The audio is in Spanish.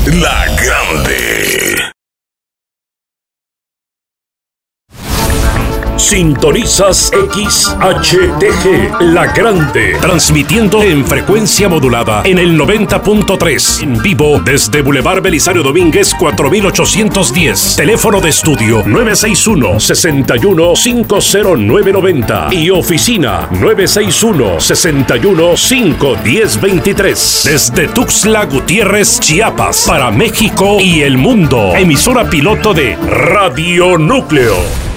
La Grande. Sintonizas XHTG, La Grande, transmitiendo en frecuencia modulada en el 90.3, en vivo desde Boulevard Belisario Domínguez 4810, teléfono de estudio 961-61-50990 y oficina 961-61-51023, desde Tuxtla Gutiérrez, Chiapas, para México y el mundo, emisora piloto de Radio Núcleo.